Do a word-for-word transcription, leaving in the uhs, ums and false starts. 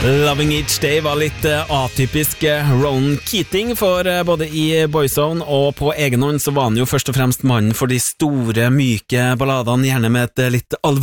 Loving Each Day var litt uh, atypisk uh, Ronan Keating, for uh, både i Boyzone og på egen hånd så var han jo først og fremst mannen for de store, myke balladene, gjerne med et uh, litt alvorlig